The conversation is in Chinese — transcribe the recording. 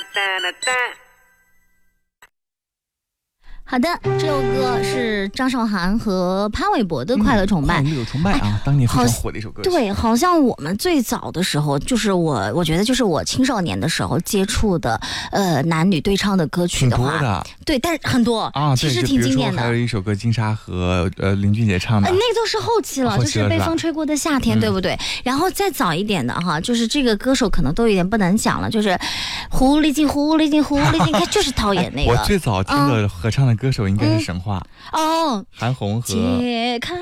好的，这首歌是张韶涵和潘玮柏的《快乐崇拜》。 快乐崇拜啊，当年非常火的一首歌曲。 对，好像我们最早的时候，就是我觉得就是我青少年的时候接触的，男女对唱的歌曲的话， 挺多的。 对，但是很多啊， 其实挺经典的。 还有一首歌金莎和林俊杰唱的， 那都是后期了，就是被风吹过的夏天，对不对？然后再早一点的哈，就是这个歌手可能都有点不能讲了，就是狐狸精，狐狸精，狐狸精，他就是导演那个。 我最早听的合唱的歌手应该是神话哦， 韩红和。 解开